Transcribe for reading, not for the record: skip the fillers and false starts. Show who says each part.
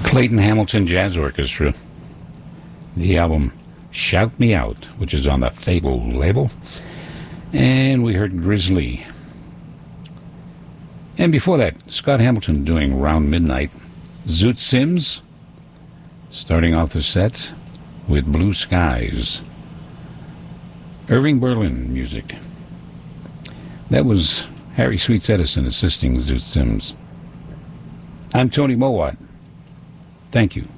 Speaker 1: Clayton Hamilton Jazz Orchestra. The album Shout Me Out, which is on the Fable label. And we heard Grizzly. And before that, Scott Hamilton doing Round Midnight. Zoot Sims starting off the sets with Blue Skies. Irving Berlin music. That was Harry Sweets Edison assisting Zoot Sims. I'm Tony Mowat. Thank you.